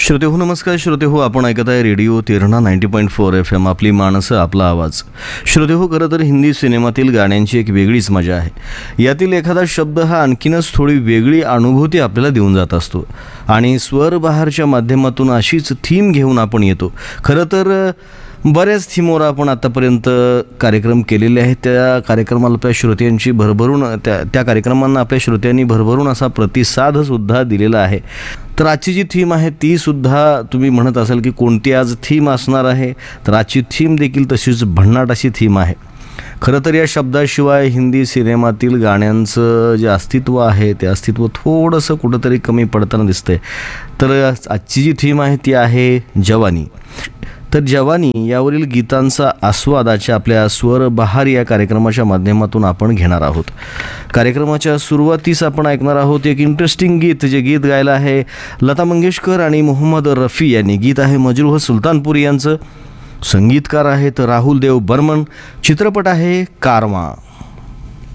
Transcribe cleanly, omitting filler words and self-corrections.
श्रोतेहो नमस्कार. श्रोतेहो, आपण ऐकत आहे रेडिओ तिरणा 90.4 FM. आपली माणसं, आपला आवाज. श्रोतेहो, खरं तर हिंदी सिनेमातील गाण्यांची एक वेगळीच मजा आहे. यातील एखादा शब्द हा आणखीनच थोडी वेगळी अनुभूती आपल्याला देऊन जात असतो आणि स्वर बहारच्या माध्यमातून अशीच थीम घेऊन आपण येतो. खरं तर बऱ्याच थीमवर आपण आतापर्यंत कार्यक्रम केलेले आहेत. त्या कार्यक्रमाला आपल्या श्रोत्यांची भरभरून त्या कार्यक्रमांना आपल्या श्रोत्यांनी भरभरून असा प्रतिसादसुद्धा दिलेला आहे. तर आजची जी थीम आहे ती सुद्धा तुम्ही म्हणत असाल की कोणती आज थीम असणार आहे, तर आजची थीम देखील तशीच भन्नाट अशी थीम आहे. खरं तर या शब्दाशिवाय हिंदी सिनेमातील गाण्यांचं जे अस्तित्व आहे ते अस्तित्व थोडंसं कुठंतरी कमी पडताना दिसतंय. तर आजची जी थीम आहे ती आहे जवानी. तर जवानी यावरील गीतांचा आस्वाद आजच्या आपल्या स्वर बहार या कार्यक्रमाच्या माध्यमातून आपण घेणार आहोत. कार्यक्रमाच्या सुरुवातीस आपण ऐकणार आहोत एक इंटरेस्टिंग गीत. जे गीत गायलं आहे लता मंगेशकर आणि मोहम्मद रफी यांनी. गीत आहे मजरूह सुलतानपुरी यांचं. संगीतकार आहेत राहुल देव बर्मन. चित्रपट आहे कारवां.